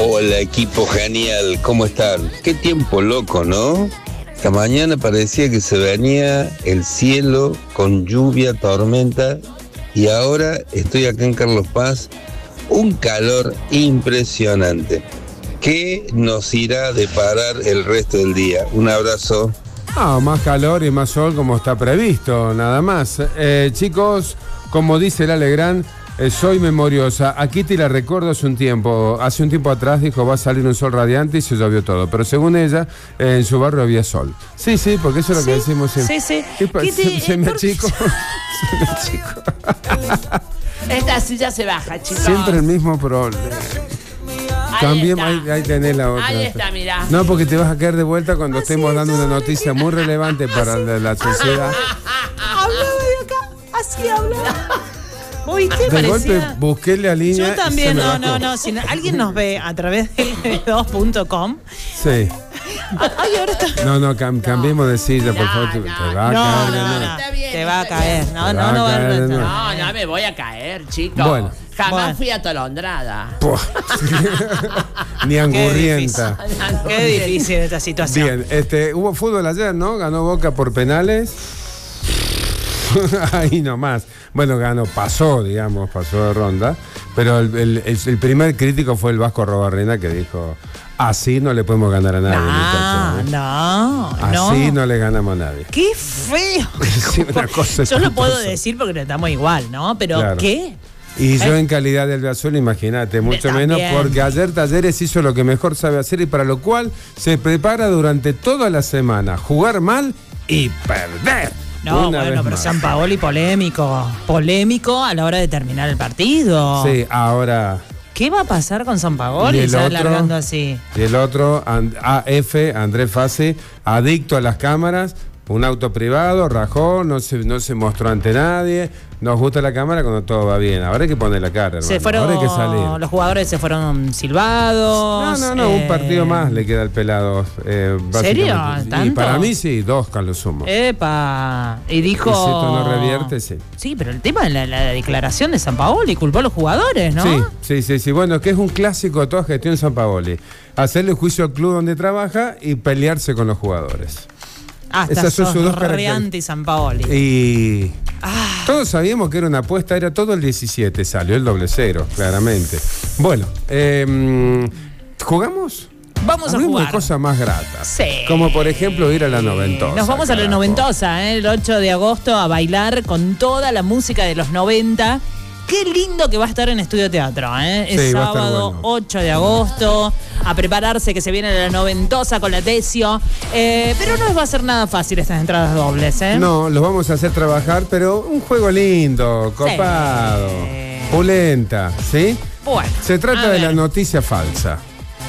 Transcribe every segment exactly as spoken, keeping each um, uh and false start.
Hola, equipo genial, ¿cómo están? Qué tiempo loco, ¿no? Esta mañana parecía que se venía el cielo con lluvia, tormenta, y ahora estoy acá en Carlos Paz, un calor impresionante. ¿Qué nos irá a deparar el resto del día? Un abrazo. Ah, más calor y más sol como está previsto, nada más. Eh, chicos, como dice la Legrand, eh, soy memoriosa. A Kitty la recuerdo hace un tiempo. Hace un tiempo atrás dijo, va a salir un sol radiante y se llovió todo. Pero según ella, eh, en su barrio había sol. Sí, sí, porque eso es lo sí, que decimos siempre. Sí, sí. Kitty, se, se eh, me por... achico. Se me achico. Esta silla se baja, chicos. Siempre el mismo problema. Cambiemos, ahí, ahí tenés la otra. Ahí está, mirá. No, porque te vas a caer de vuelta cuando Así estemos dando es, una noticia muy relevante para la, la sociedad. Hablaba de acá, así hablaba. Uy, ¿qué De parecía? golpe busqué la línea. Yo y también, se me no, bajó. no, no. Si no- alguien nos ve a través de dos punto com. Sí. Ay, ahora está. No, no, cam- cambiemos de silla, por No, favor. Te, no, te va a no, caer de no, nuevo. no. Está bien, Te va a está caer. bien. No, Te no, va a no, caer de no, nuevo. no. No, no me voy a caer, chicos. Bueno. Jamás Bueno. fui atolondrada. Puh. Ni angurrienta. Qué difícil esta situación. Bien, este, hubo fútbol ayer, ¿no? Ganó Boca por penales. Ahí nomás. Bueno, ganó, pasó, digamos, pasó de ronda. Pero el, el- el- el primer crítico fue el Vasco Robarrena, que dijo, así no le podemos ganar a nadie, muchachos, ¿eh? No, no, Así no. no le ganamos a nadie. Qué feo. Sí, una cosa Yo lo puedo espantosa. decir porque estamos igual, ¿no? Pero Claro. ¿qué? Y yo ¿Eh? en calidad del azul, imagínate, mucho También. menos, porque ayer Talleres hizo lo que mejor sabe hacer y para lo cual se prepara durante toda la semana, jugar mal y perder. No, Una bueno, vez pero más. San Paoli polémico. Polémico a la hora de terminar el partido. Sí, ahora. ¿Qué va a pasar con San Y Paoli? el Se va otro, alargando así. Y el otro, And- A F, Andrés Fassi, adicto a las cámaras, un auto privado, rajó, no se, no se mostró ante nadie. Nos gusta la cámara cuando todo va bien. Ahora hay que poner la cara, hermano. Se fueron, Ahora hay que salir. los jugadores se fueron silbados. No, no, no, un eh, partido más le queda al pelado. Eh, ¿Serio? básicamente. Y ¿Tanto? para mí sí, dos a lo sumo. Epa. Y dijo. Y si esto no revierte, sí. Sí, pero el tema de la, la declaración de San Paoli culpó a los jugadores, ¿no? Sí, sí, sí, sí. Bueno, que es un clásico de toda gestión San Paoli. Hacerle juicio al club donde trabaja y pelearse con los jugadores. Hasta Esas son sos sus dos re características. anti San Paoli. Y Ah. todos sabíamos que era una apuesta, era todo el diecisiete, salió el doble cero, claramente. Bueno, eh, ¿jugamos? Vamos a Hablemos jugar. de cosas más gratas. Sí. Como por ejemplo ir a la noventosa. Nos vamos a la carajo. noventosa, ¿eh? El ocho de agosto a bailar con toda la música de los noventa. Qué lindo que va a estar en Estudio Teatro, ¿eh? Es Sí, va a estar sábado bueno. ocho de agosto. A prepararse que se viene la noventosa con la Tesio. Eh, pero no les va a ser nada fácil estas entradas dobles, ¿eh? No, los vamos a hacer trabajar, pero un juego lindo, copado, pulenta, ¿sí? Bueno. Se trata a de la ver. noticia falsa.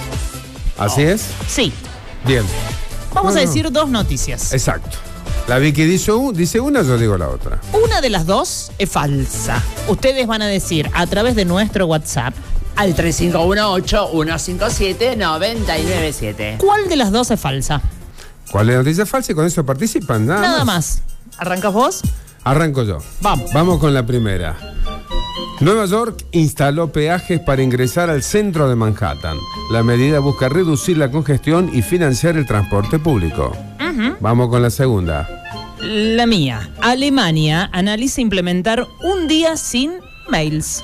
¿Así es? Sí. Bien, Vamos No, a no. decir dos noticias. exacto. La Vicky dice, u- dice una, yo digo la otra. Una de las dos es falsa. Ustedes van a decir a través de nuestro WhatsApp Al tres cinco uno ocho uno cinco siete nueve nueve siete. cuál de las dos es falsa. ¿Cuál es la noticia falsa? Y con eso participan, nada, Nada más. ¿Arrancas vos? Arranco yo. Vamos. Vamos con la primera. Nueva York instaló peajes para ingresar al centro de Manhattan. La medida busca reducir la congestión y financiar el transporte público. Vamos con la segunda. La mía. Alemania analiza implementar un día sin mails.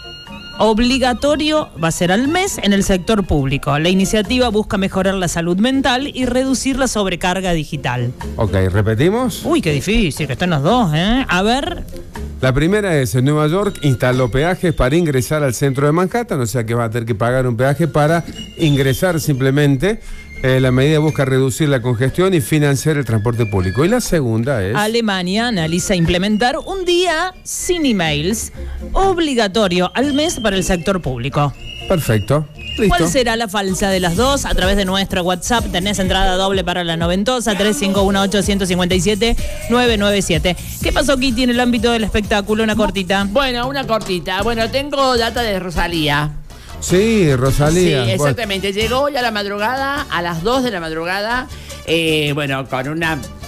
Obligatorio va a ser al mes en el sector público. La iniciativa busca mejorar la salud mental y reducir la sobrecarga digital. Ok, repetimos. Uy, qué difícil que están los dos, ¿eh? A ver, La primera es, en Nueva York instaló peajes para ingresar al centro de Manhattan, o sea que va a tener que pagar un peaje para ingresar simplemente. Eh, la medida busca reducir la congestión y financiar el transporte público. Y la segunda es... Alemania analiza implementar un día sin emails obligatorio al mes para el sector público. Perfecto. Listo. ¿Cuál será la falsa de las dos? A través de nuestro WhatsApp tenés entrada doble para la noventosa, tres cinco uno ocho uno cinco siete nueve nueve siete. ¿Qué pasó, Kitty, en el ámbito del espectáculo? Una cortita. Bueno, una cortita. Bueno, tengo data de Rosalía. Sí, Rosalía. Sí, exactamente. Llegó ya a la madrugada, a las dos de la madrugada, eh, bueno, con una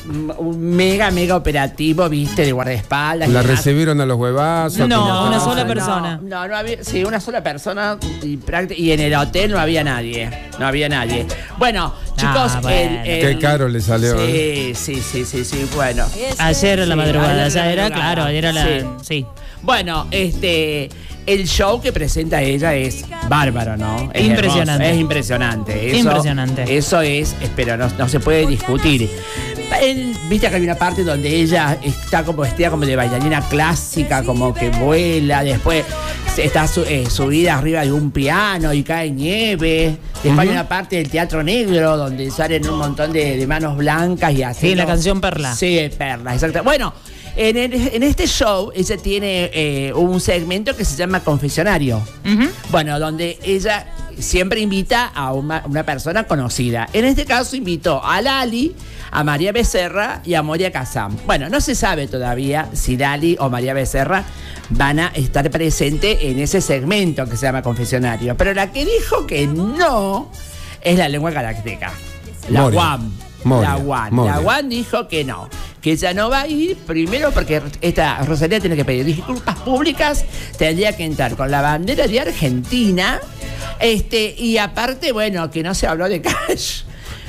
un mega, mega operativo, viste, de guardaespaldas. ¿La y recibieron a los huevazos? No, como- una sola no, persona. No, no había, sí, una sola persona y, práct- y en el hotel no había nadie. No había nadie. Bueno, chicos, Ah, bueno. el- el- Qué caro le salió, Sí, sí, sí, sí, sí, bueno. Ayer en la Sí, madrugada, ayer en ya la era, madrugada. claro, ayer era la. Sí. Sí. Bueno, este, el show que presenta ella es bárbaro, ¿no? Es Impresionante. hermoso, es impresionante. Eso, Impresionante. Eso es, pero no, no se puede discutir. El- Viste que hay una parte donde ella está como vestida como de bailarina clásica, como que vuela, después se- está su- eh, subida arriba de un piano y cae nieve. Después hay una parte del teatro negro donde salen un montón de, de manos blancas y así. Sí, la canción Perla. Sí, Perla, exacto. Bueno, en, el- en este show ella tiene eh, un segmento que se llama Confesionario. Ujú. Bueno, donde ella siempre invita a una, una persona conocida. En este caso invitó a Lali, a María Becerra y a Moria Kazan. Bueno, no se sabe todavía si Lali o María Becerra van a estar presentes en ese segmento que se llama Confesionario. Pero la que dijo que no es la lengua galáctica. La Moria. U A M. Moria. La U A M. Moria. La U A M dijo que no. Que ella no va a ir, primero porque esta Rosalía tiene que pedir disculpas públicas, tendría que entrar con la bandera de Argentina, este, y aparte, bueno, que no se habló de cash.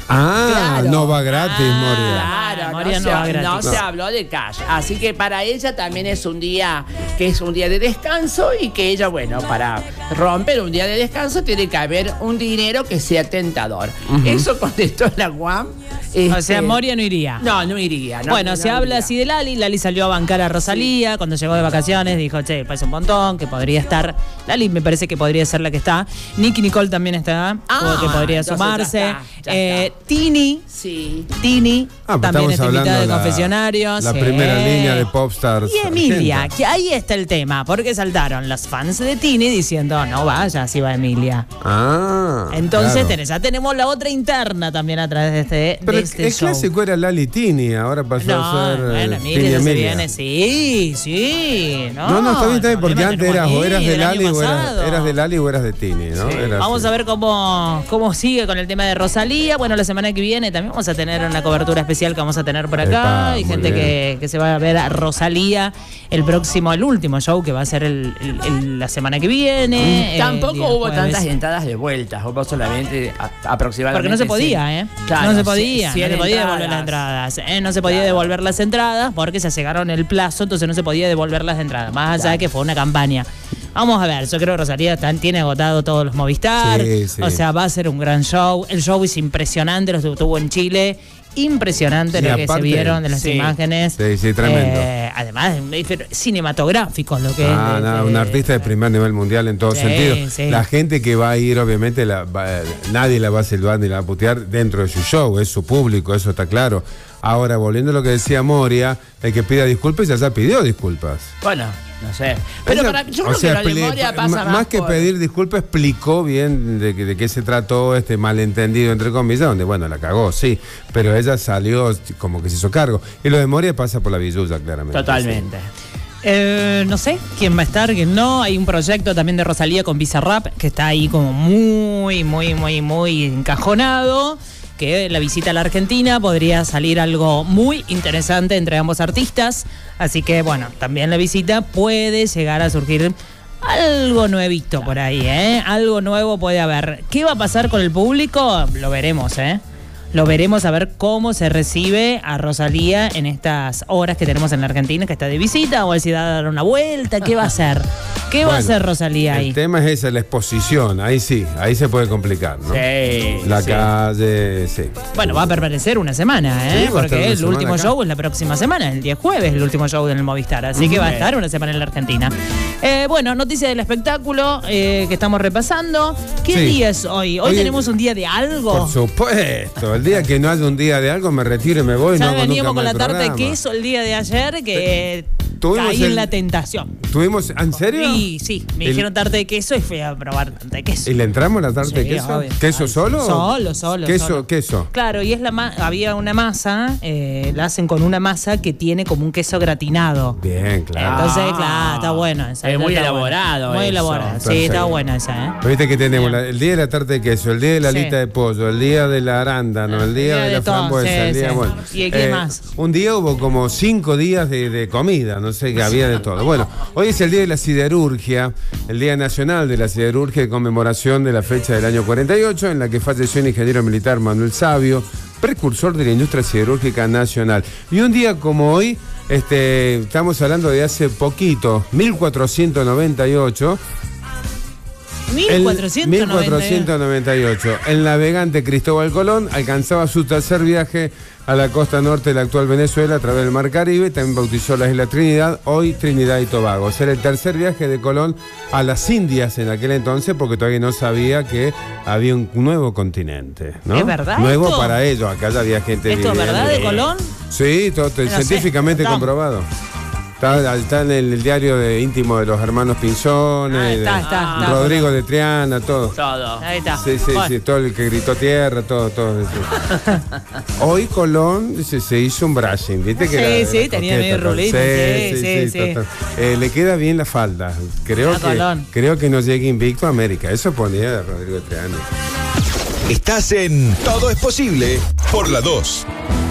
Ah, Claro. no va gratis, Ah. Moria. Claro, Moria no, no se, va gratis. no se habló de cash. Así que para ella también es un día que es un día de descanso y que ella, bueno, para romper un día de descanso tiene que haber un dinero que sea tentador. Eso contestó la U A M. O este, sea, Moria no iría. No, no iría. no, bueno, no, se no habla iría. así de Lali. Lali salió a bancar a Rosalía cuando llegó de vacaciones. Dijo, che, parece un montón, que podría estar. Lali me parece que podría ser la que está. Nicky Nicole también está, Ah, que podría entonces ya sumarse. está, ya Eh, está. Tini, Sí. Tini, Ah, pues también estamos está hablando invitada de la- confesionarios. La sí. primera línea de Popstars. Y Emilia, Argenta. que ahí está el tema, porque saltaron los fans de Tini diciendo, no vaya, si va Emilia. Ah. Entonces claro. tenés- ya tenemos la otra interna también a través de este, Pero de el, este el show. clásico era Lali Tini, ahora pasó No, a ser. eh, bueno, Tini Emilia ya se Emilia. viene, sí, sí. No, No, no, está bien, está bien, porque problema antes tenemos eras o ahí eras de del año Lali o eras, pasado. eras de Lali o eras de Tini, ¿no? Era Vamos así. a ver cómo, cómo sigue con el tema de Rosalía. Bueno, la semana que viene también vamos a tener una cobertura especial que vamos a tener por acá. Epa, Hay muy gente bien. que, que se va a ver a Rosalía el próximo, el último show que va a ser el, el- el- la semana que viene. eh, Tampoco día hubo jueves. tantas entradas de vueltas, hubo solamente a- aproximadamente. Porque no se podía, cien. ¿eh? Claro, no se cien- podía, no cien se podía devolver las entradas. entradas. ¿eh? No se podía Claro. devolver las entradas porque se llegaron el plazo, entonces no se podía devolver las entradas. Más allá Claro. de que fue una campaña. Vamos a ver, yo creo que Rosalía tan- tiene agotado todos los Movistar. Sí, sí. O sea, va a ser un gran show. El show es impresionante, lo tuvo en Chile. Impresionante Sí, lo que aparte, se vieron de las sí. imágenes. Sí, sí, tremendo. Eh, además, es cinematográfico lo que Ah, es. de- nada, de- un artista de primer nivel mundial en todo Sí, sentido. sí. La gente que va a ir, obviamente, la, va- nadie la va a silbar ni la va a putear dentro de su show, es su público, eso está claro. Ahora, volviendo a lo que decía Moria, el que pida disculpas ya ya pidió disculpas. Bueno, no sé. Pero Ella- para, yo o creo sea, que la expli- memoria pasa ma- más, más que por- pedir disculpas, explicó bien de, que- de qué se trató este malentendido, entre comillas, donde, bueno, la cagó, sí, pero ella salió como que se hizo cargo. Y lo de Moria pasa por la billulla, claramente. Totalmente. Eh, no sé quién va a estar, quién no. Hay un proyecto también de Rosalía con Bizarrap que está ahí como muy, muy, muy, muy encajonado. Que la visita a la Argentina podría salir algo muy interesante entre ambos artistas. Así que, bueno, también la visita puede llegar a surgir algo nuevito por ahí, ¿eh? Algo nuevo puede haber. ¿Qué va a pasar con el público? Lo veremos, ¿eh? Lo veremos a ver cómo se recibe a Rosalía en estas horas que tenemos en la Argentina, que está de visita, o si da a dar una vuelta. ¿Qué va a hacer? ¿Qué va a Bueno, hacer Rosalía ahí? El tema es esa, la exposición, ahí sí, ahí se puede complicar, ¿no? Sí. La sí. calle, sí. Bueno, va a permanecer una semana, ¿eh? Sí, va a estar Porque una el semana último acá. show es la próxima semana, el día jueves, el último show en el Movistar. Así que va a estar una semana en la Argentina. Eh, bueno, noticia del espectáculo eh, que estamos repasando. ¿Qué Sí. día es hoy? ¿Hoy Hoy- tenemos un día de algo? Por supuesto, el día que no haya un día de algo me retiro y me voy. Ya no hago veníamos nunca con más la el tarta de programa. queso el día de ayer, que Tuvimos caí el- en la tentación. ¿Tuvimos, ¿en serio? Sí, sí, me El- dijeron tarta de queso y fui a probar tarta de queso. ¿Y le entramos la tarta de Sí, queso? obvio. ¿Queso solo? Solo, solo. Queso, solo. queso. Claro, y es la ma- había una masa, eh, la hacen con una masa que tiene como un queso gratinado. Bien, claro. Entonces, Ah. claro, está bueno. Esa, Es muy está elaborado bueno. Muy eso. elaborado. Sí, Perfecto. está buena esa, ¿eh? Viste que tenemos Bien. la- el día de la tarta de queso, el día de la Sí. alita de pollo, el día de la arándano, el día día de, de la todo, frambuesa, sí, el día, sí. bueno. ¿Y de qué más? Un día hubo como cinco días de, de comida, no sé, que había de todo. Bueno, hoy es el día de la siderurgia, el Día Nacional de la Siderurgia en conmemoración de la fecha del año cuarenta y ocho, en la que falleció el ingeniero militar Manuel Sabio, precursor de la industria siderúrgica nacional. Y un día como hoy, este, estamos hablando de hace poquito, mil cuatrocientos noventa y ocho. mil cuatrocientos noventa. mil cuatrocientos noventa y ocho. El navegante Cristóbal Colón alcanzaba su tercer viaje a la costa norte de la actual Venezuela a través del Mar Caribe. También bautizó la isla Trinidad, hoy Trinidad y Tobago. O sea, era el tercer viaje de Colón a las Indias en aquel entonces, porque todavía no sabía que había un nuevo continente, ¿no? ¿Es verdad Nuevo esto? para ellos. Acá ya había gente ¿Esto es viviendo. verdad de Colón? Sí, todo, todo, No sé, científicamente estamos. comprobado. Está, está en el diario de íntimo de los hermanos Pinzones, Ah, está, de está, está. Rodrigo de Triana, todo. Todo. Ahí está. Sí, sí, Bueno. sí, todo el que gritó tierra, todo, todo. eso. Hoy Colón se, se hizo un brushing, ¿viste? Sí, Que era- sí, era tenía coqueta, medio todo. rulito, sí, sí, sí. total. Eh, le queda bien la falda. Creo A que, Colón. creo que no llegue invicto a América. Eso ponía de Rodrigo de Triana. Estás en Todo es Posible por la dos.